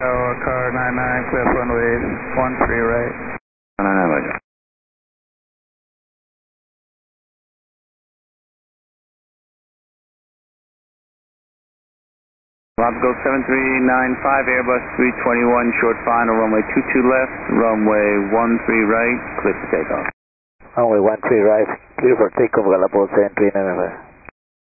car 99, clear for runway 13 right. 99, Roger. Go 7395, Airbus 321, short final, runway 22 left, runway 13 right, clear for takeoff. Runway 13 right, clear for takeoff, Galapagos 739.